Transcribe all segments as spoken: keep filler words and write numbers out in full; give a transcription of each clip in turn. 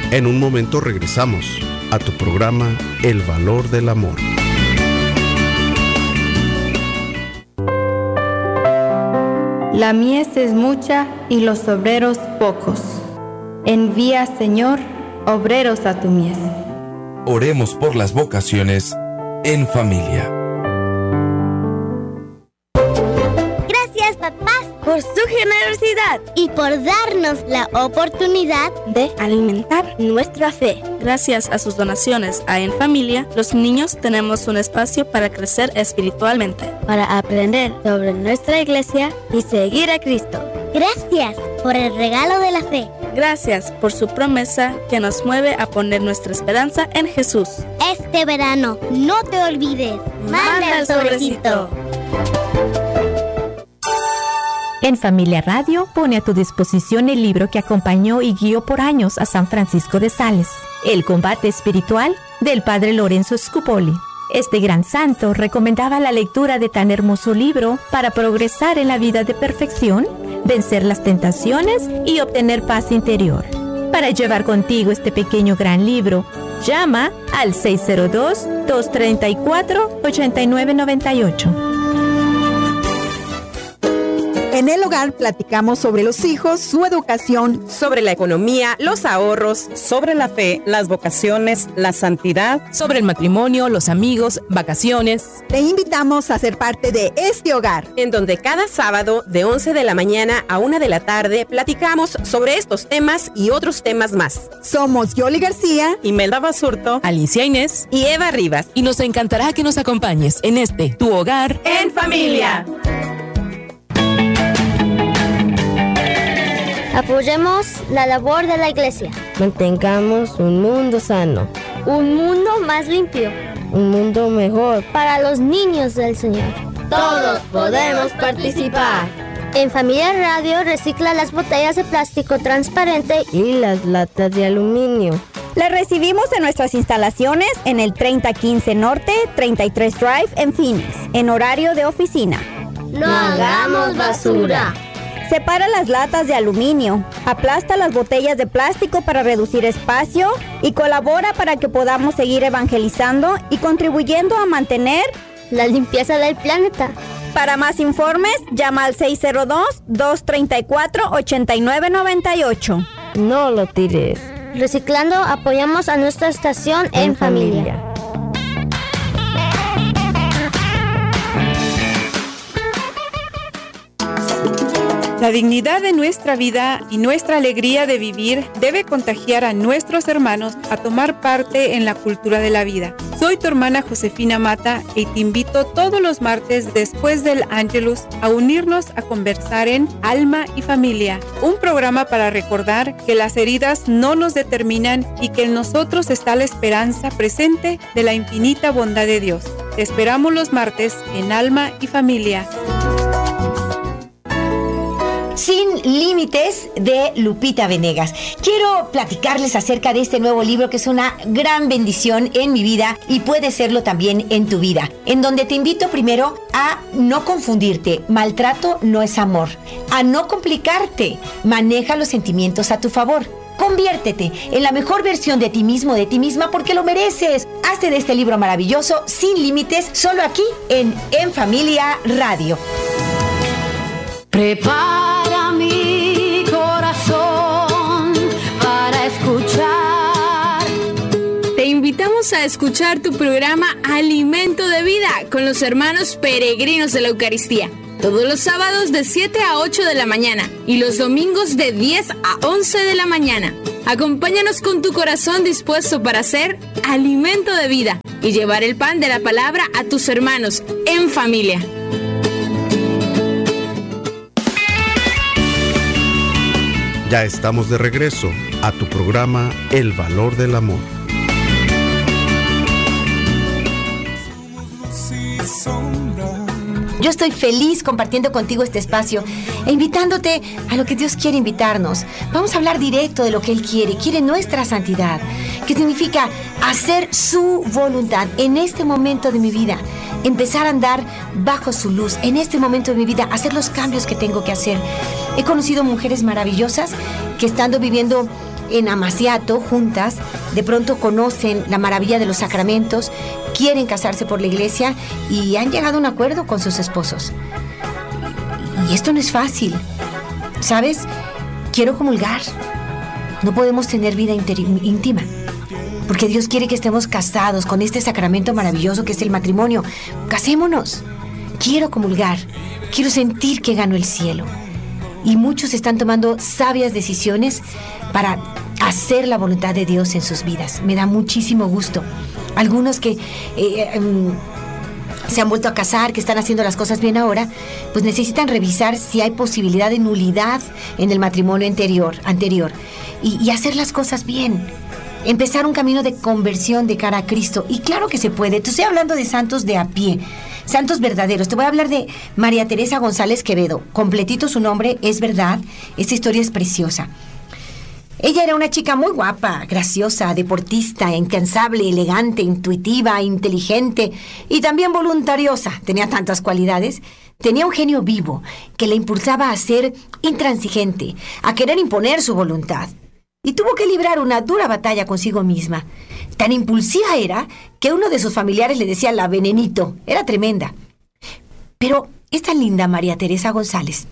En un momento regresamos a tu programa El Valor del Amor. La mies es mucha y los obreros pocos. Envía, Señor, obreros a tu mies. Oremos por las vocaciones en familia. Gracias, papás, por su generosidad y por darnos la oportunidad de alimentar nuestra fe. Gracias a sus donaciones a En Familia, los niños tenemos un espacio para crecer espiritualmente, para aprender sobre nuestra iglesia y seguir a Cristo. Gracias por el regalo de la fe. Gracias por su promesa que nos mueve a poner nuestra esperanza en Jesús. Este verano, no te olvides. Manda el sobrecito. En Familia Radio pone a tu disposición el libro que acompañó y guió por años a San Francisco de Sales, El combate espiritual, del padre Lorenzo Scupoli. Este gran santo recomendaba la lectura de tan hermoso libro para progresar en la vida de perfección, vencer las tentaciones y obtener paz interior. Para llevar contigo este pequeño gran libro, llama al seis cero dos, dos tres cuatro, ocho nueve nueve ocho. En el hogar platicamos sobre los hijos, su educación, sobre la economía, los ahorros, sobre la fe, las vocaciones, la santidad, sobre el matrimonio, los amigos, vacaciones. Te invitamos a ser parte de este hogar, en donde cada sábado de once de la mañana a una de la tarde platicamos sobre estos temas y otros temas más. Somos Yoli García, Imelda Basurto, Alicia Inés y Eva Rivas. Y nos encantará que nos acompañes en este, tu hogar en familia. Apoyemos la labor de la iglesia. Mantengamos un mundo sano. Un mundo más limpio. Un mundo mejor para los niños del Señor. Todos podemos participar. En Familia Radio recicla las botellas de plástico transparente y las latas de aluminio. Las recibimos en nuestras instalaciones en el treinta quince Norte, treinta y tres Drive en Phoenix, en horario de oficina. No hagamos basura. Separa las latas de aluminio, aplasta las botellas de plástico para reducir espacio y colabora para que podamos seguir evangelizando y contribuyendo a mantener la limpieza del planeta. Para más informes, llama al seis cero dos, dos tres cuatro, ocho nueve nueve ocho. No lo tires. Reciclando apoyamos a nuestra estación en, en familia. familia. La dignidad de nuestra vida y nuestra alegría de vivir debe contagiar a nuestros hermanos a tomar parte en la cultura de la vida. Soy tu hermana Josefina Mata y te invito todos los martes después del Ángelus a unirnos a conversar en Alma y Familia, un programa para recordar que las heridas no nos determinan y que en nosotros está la esperanza presente de la infinita bondad de Dios. Te esperamos los martes en Alma y Familia. Sin Límites, de Lupita Venegas. Quiero platicarles acerca de este nuevo libro que es una gran bendición en mi vida y puede serlo también en tu vida, en donde te invito primero a no confundirte. Maltrato no es amor. A no complicarte. Maneja los sentimientos a tu favor. Conviértete en la mejor versión de ti mismo, de ti misma, porque lo mereces. Hazte de este libro maravilloso, Sin Límites, solo aquí en En Familia Radio. Prepara mi corazón para escuchar. Te invitamos a escuchar tu programa Alimento de Vida con los hermanos peregrinos de la Eucaristía. Todos los sábados de siete a ocho de la mañana y los domingos de diez a once de la mañana. Acompáñanos con tu corazón dispuesto para hacer alimento de vida y llevar el pan de la palabra a tus hermanos en familia. Ya estamos de regreso a tu programa El Valor del Amor. Yo estoy feliz compartiendo contigo este espacio e invitándote a lo que Dios quiere invitarnos. Vamos a hablar directo de lo que Él quiere. Quiere nuestra santidad, que significa hacer su voluntad en este momento de mi vida. Empezar a andar bajo su luz en este momento de mi vida, hacer los cambios que tengo que hacer. He conocido mujeres maravillosas que estando viviendo en Amaciato juntas, de pronto conocen la maravilla de los sacramentos, quieren casarse por la iglesia y han llegado a un acuerdo con sus esposos. Y esto no es fácil, ¿sabes? Quiero comulgar. No podemos tener vida interi- íntima, porque Dios quiere que estemos casados con este sacramento maravilloso que es el matrimonio. Casémonos. Quiero comulgar. Quiero sentir que gano el cielo. Y muchos están tomando sabias decisiones para hacer la voluntad de Dios en sus vidas. Me da muchísimo gusto. Algunos que eh, um, se han vuelto a casar, que están haciendo las cosas bien ahora, pues necesitan revisar si hay posibilidad de nulidad en el matrimonio anterior, anterior y, y hacer las cosas bien. Empezar un camino de conversión de cara a Cristo. Y claro que se puede. Te estoy hablando de santos de a pie, santos verdaderos. Te voy a hablar de María Teresa González Quevedo. Completito su nombre, es verdad. Esta historia es preciosa. Ella era una chica muy guapa, graciosa, deportista, incansable, elegante, intuitiva, inteligente y también voluntariosa. Tenía tantas cualidades. Tenía un genio vivo que le impulsaba a ser intransigente, a querer imponer su voluntad. Y tuvo que librar una dura batalla consigo misma. Tan impulsiva era que uno de sus familiares le decía la venenito. Era tremenda. Pero esta linda María Teresa González,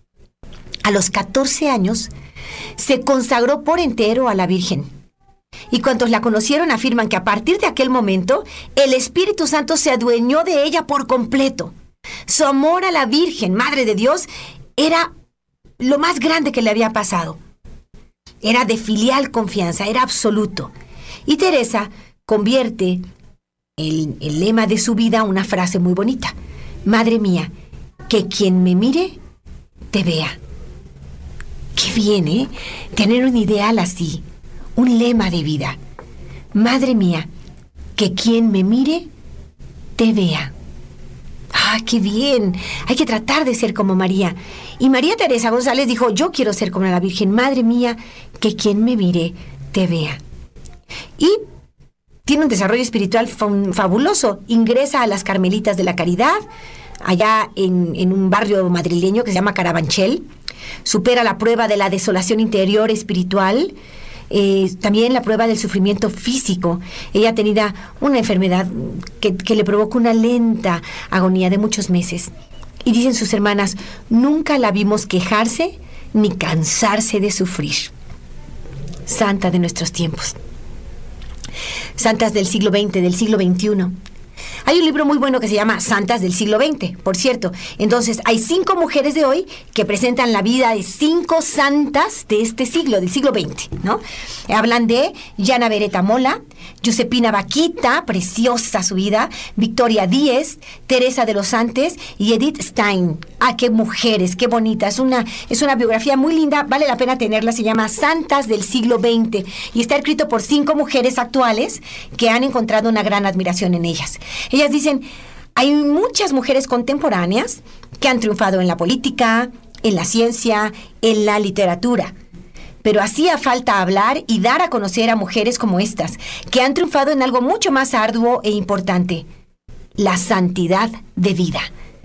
a los catorce años, se consagró por entero a la Virgen. Y cuantos la conocieron afirman que a partir de aquel momento, el Espíritu Santo se adueñó de ella por completo. Su amor a la Virgen, Madre de Dios, era lo más grande que le había pasado. Era de filial confianza, era absoluto. Y Teresa convierte el, el lema de su vida en una frase muy bonita. Madre mía, que quien me mire, te vea. Qué bien, ¿eh? Tener un ideal así, un lema de vida. Madre mía, que quien me mire, te vea. ¡Ah, qué bien! Hay que tratar de ser como María. Y María Teresa González dijo, yo quiero ser como la Virgen. Madre mía, que quien me mire, te vea. Y tiene un desarrollo espiritual fabuloso. Ingresa a las Carmelitas de la Caridad, allá en, en un barrio madrileño que se llama Carabanchel. Supera la prueba de la desolación interior espiritual, eh, también la prueba del sufrimiento físico. Ella tenía una enfermedad que, que le provoca una lenta agonía de muchos meses. Y dicen sus hermanas, nunca la vimos quejarse ni cansarse de sufrir. Santa de nuestros tiempos. Santas del siglo veinte, del siglo veintiuno. Hay un libro muy bueno que se llama Santas del siglo veinte, por cierto. Entonces, hay cinco mujeres de hoy que presentan la vida de cinco santas de este siglo, del siglo veinte, ¿no? Hablan de Yana Beretta Mola, Josepina Vaquita, preciosa su vida, Victoria Díez, Teresa de los Santos y Edith Stein. Ah, qué mujeres, qué bonita. Es una, es una biografía muy linda, vale la pena tenerla. Se llama Santas del siglo veinte y está escrito por cinco mujeres actuales que han encontrado una gran admiración en ellas. Ellas dicen, hay muchas mujeres contemporáneas que han triunfado en la política, en la ciencia, en la literatura. Pero hacía falta hablar y dar a conocer a mujeres como estas, que han triunfado en algo mucho más arduo e importante, la santidad de vida.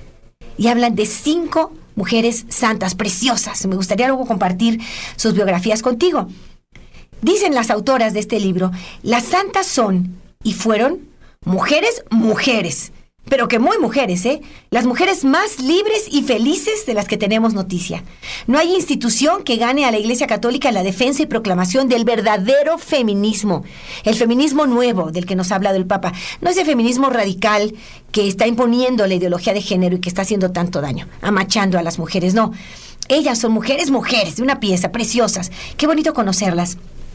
Y hablan de cinco mujeres santas, preciosas. Me gustaría luego compartir sus biografías contigo. Dicen las autoras de este libro, las santas son y fueron mujeres, mujeres, pero que muy mujeres, ¿eh? Las mujeres más libres y felices de las que tenemos noticia. No hay institución que gane a la Iglesia Católica en la defensa y proclamación del verdadero feminismo. El feminismo nuevo del que nos ha hablado el Papa. No ese feminismo radical que está imponiendo la ideología de género y que está haciendo tanto daño, amachando a las mujeres. No, ellas son mujeres, mujeres, de una pieza, preciosas. Qué bonito conocerlas.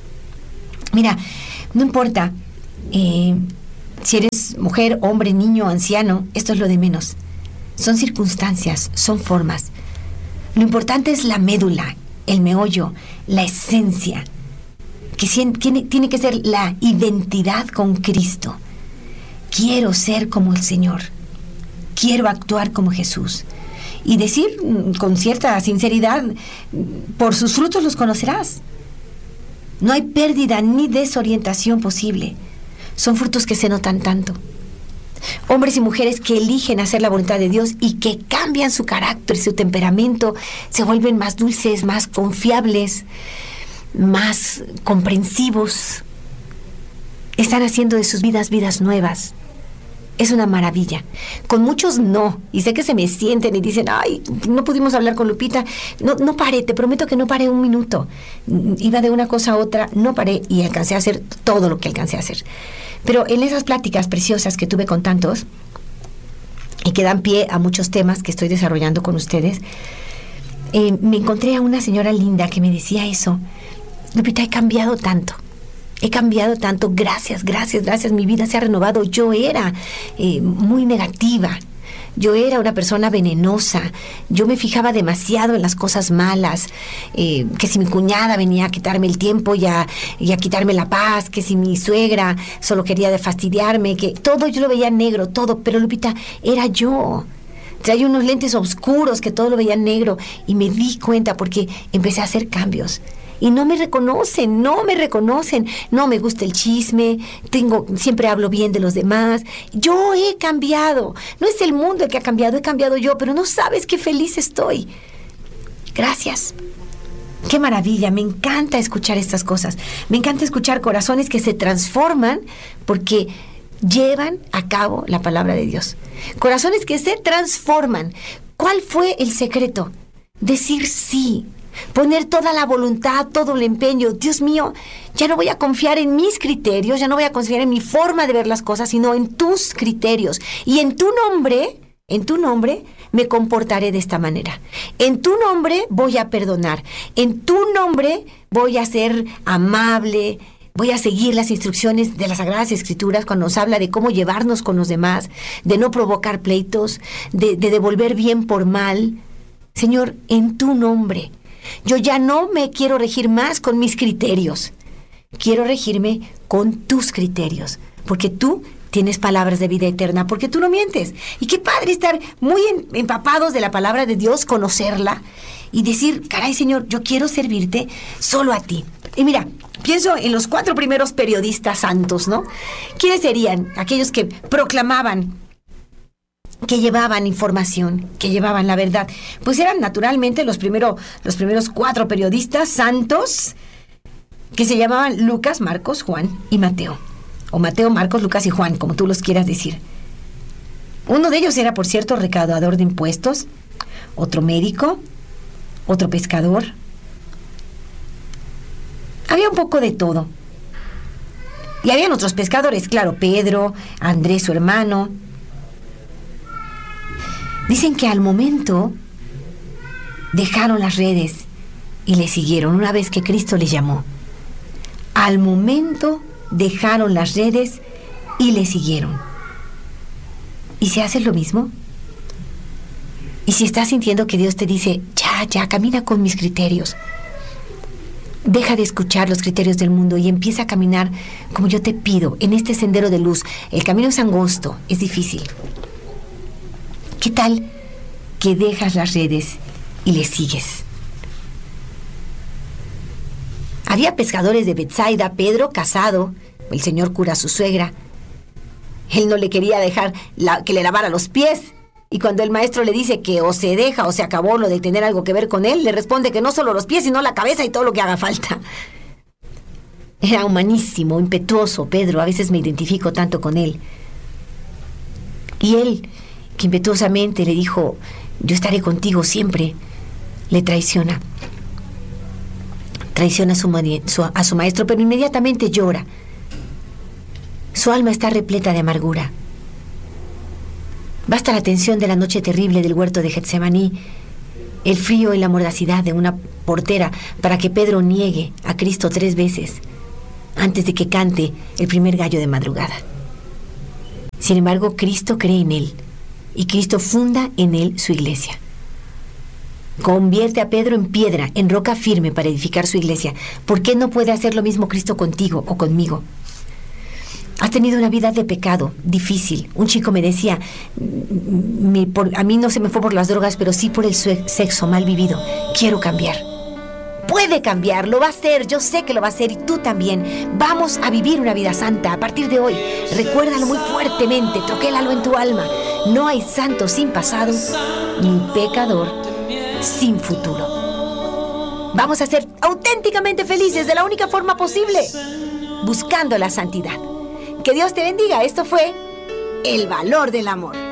Mira, no importa... Eh, Si eres mujer, hombre, niño, anciano, esto es lo de menos. Son circunstancias, son formas. Lo importante es la médula, el meollo, la esencia, que tiene, tiene que ser la identidad con Cristo. Quiero ser como el Señor. Quiero actuar como Jesús. Y decir con cierta sinceridad, por sus frutos los conocerás. No hay pérdida ni desorientación posible. Son frutos que se notan tanto. Hombres y mujeres que eligen hacer la voluntad de Dios y que cambian su carácter, su temperamento, se vuelven más dulces, más confiables. más comprensivos. Están haciendo de sus vidas vidas nuevas. Es una maravilla. Con muchos no. Y sé que se me sienten y dicen, ay, no pudimos hablar con Lupita. No, no paré, te prometo que no paré un minuto. Iba de una cosa a otra, no paré y alcancé a hacer todo lo que alcancé a hacer. Pero en esas pláticas preciosas que tuve con tantos y que dan pie a muchos temas que estoy desarrollando con ustedes, eh, me encontré a una señora linda que me decía eso. Lupita, he cambiado tanto. He cambiado tanto, gracias, gracias, gracias, mi vida se ha renovado. Yo era eh, muy negativa, yo era una persona venenosa, yo me fijaba demasiado en las cosas malas, eh, que si mi cuñada venía a quitarme el tiempo y a, y a quitarme la paz, que si mi suegra solo quería de fastidiarme, que todo yo lo veía negro, todo, pero Lupita, era yo. Traía unos lentes oscuros que todo lo veía negro y me di cuenta porque empecé a hacer cambios. Y no me reconocen, no me reconocen, no me gusta el chisme, tengo, siempre hablo bien de los demás. Yo he cambiado, no es el mundo el que ha cambiado, he cambiado yo, pero no sabes qué feliz estoy. Gracias. Qué maravilla, me encanta escuchar estas cosas. Me encanta escuchar corazones que se transforman porque llevan a cabo la palabra de Dios. Corazones que se transforman. ¿Cuál fue el secreto? Decir sí. Poner toda la voluntad, todo el empeño. Dios mío, ya no voy a confiar en mis criterios, ya no voy a confiar en mi forma de ver las cosas, sino en tus criterios. Y en tu nombre, en tu nombre, me comportaré de esta manera. En tu nombre voy a perdonar. En tu nombre voy a ser amable. Voy a seguir las instrucciones de las Sagradas Escrituras cuando nos habla de cómo llevarnos con los demás, de no provocar pleitos, de, de devolver bien por mal. Señor, en tu nombre. Yo ya no me quiero regir más con mis criterios. Quiero regirme con tus criterios. Porque tú tienes palabras de vida eterna. Porque tú no mientes. Y qué padre estar muy empapados de la palabra de Dios, conocerla. Y decir, caray, Señor, yo quiero servirte solo a ti. Y mira, pienso en los cuatro primeros periodistas santos, ¿no? ¿Quiénes serían? Aquellos que proclamaban, que llevaban información, que llevaban la verdad. Pues eran naturalmente los, primero, los primeros cuatro periodistas santos que se llamaban Lucas, Marcos, Juan y Mateo. O Mateo, Marcos, Lucas y Juan, como tú los quieras decir. Uno de ellos era, por cierto, recaudador de impuestos, otro médico, otro pescador. Había un poco de todo. Y habían otros pescadores, claro, Pedro, Andrés, su hermano. Dicen que al momento dejaron las redes y le siguieron una vez que Cristo les llamó. Al momento dejaron las redes y le siguieron. ¿Y si haces lo mismo? ¿Y si estás sintiendo que Dios te dice, ya, ya, camina con mis criterios? Deja de escuchar los criterios del mundo y empieza a caminar como yo te pido, en este sendero de luz. El camino es angosto, es difícil. ¿Qué tal que dejas las redes y le sigues? Había pescadores de Betsaida, Pedro casado, el señor cura a su suegra. Él no le quería dejar la, que le lavara los pies. Y cuando el maestro le dice que o se deja o se acabó lo de tener algo que ver con él, le responde que no solo los pies, sino la cabeza y todo lo que haga falta. Era humanísimo, impetuoso, Pedro. A veces me identifico tanto con él. Y él, que impetuosamente le dijo, yo estaré contigo siempre, le traiciona. Traiciona a su, su, a su maestro, pero inmediatamente llora. Su alma está repleta de amargura. Basta la tensión de la noche terrible del huerto de Getsemaní, el frío y la mordacidad de una portera para que Pedro niegue a Cristo tres veces antes de que cante el primer gallo de madrugada. Sin embargo, Cristo cree en él y Cristo funda en él su iglesia. Convierte a Pedro en piedra, en roca firme para edificar su iglesia. ¿Por qué no puede hacer lo mismo Cristo contigo o conmigo? Has tenido una vida de pecado, difícil. Un chico me decía, mi, por, a mí no se me fue por las drogas, pero sí por el sexo mal vivido. Quiero cambiar. Puede cambiar, lo va a hacer, yo sé que lo va a hacer y tú también. Vamos a vivir una vida santa a partir de hoy. Recuérdalo muy fuertemente, troquélalo en tu alma. No hay santo sin pasado, ni pecador sin futuro. Vamos a ser auténticamente felices de la única forma posible, buscando la santidad. Que Dios te bendiga. Esto fue El Valor del Amor.